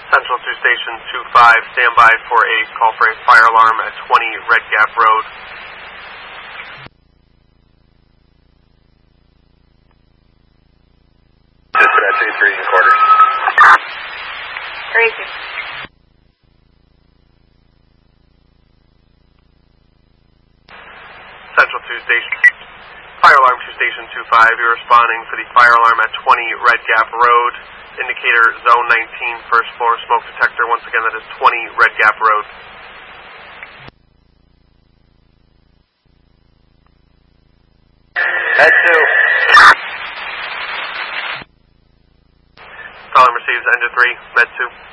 Central 2 Station 25, stand by for a call for a fire alarm at 20 Red Gap Road. Dispatch 83 and quarters. Crazy. Central 2 Station. Fire alarm 2 Station 25, you're responding for the fire alarm at 20 Red Gap Road. Indicator zone 19, first floor smoke detector. Once again, that is 20 Red Gap Road. Med 2. Call and receives engine 3, Med 2.